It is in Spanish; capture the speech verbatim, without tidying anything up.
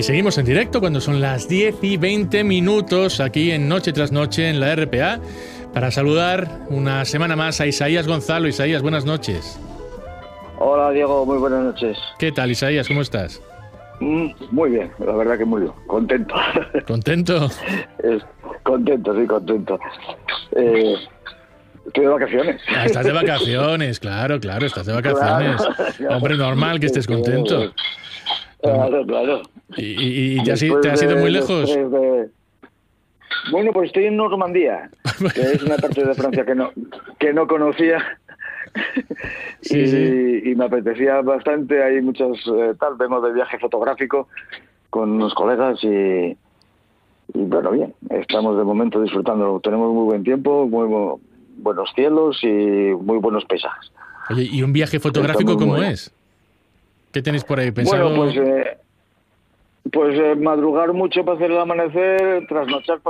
Y seguimos en directo cuando son las diez y veinte minutos aquí en Noche tras Noche en la R P A para saludar una semana más a Isaías Gonzalo. Isaías, buenas noches. Hola Diego, muy buenas noches. ¿Qué tal, Isaías? ¿Cómo estás? Mm, muy bien, la verdad que muy bien, contento. ¿Contento? Es, contento, sí, contento. Eh, estoy de vacaciones. Ah, estás de vacaciones, claro, claro, estás de vacaciones. Claro. Hombre, normal que estés contento. Claro, claro. ¿Y, y, y te, has, te has ido muy lejos? De... Bueno, pues estoy en Normandía, que es una parte de Francia que no, que no conocía. Sí, y, sí. y me apetecía bastante. Hay muchos eh, tal, vengo de viaje fotográfico con unos colegas y, y bueno, bien, estamos de momento disfrutando. Tenemos muy buen tiempo, muy bu- buenos cielos y muy buenos paisajes. Oye, ¿y un viaje fotográfico cómo bueno. es? ¿Qué tenéis por ahí pensado? Bueno, pues, eh, pues eh, madrugar mucho para hacer el amanecer, trasnochar para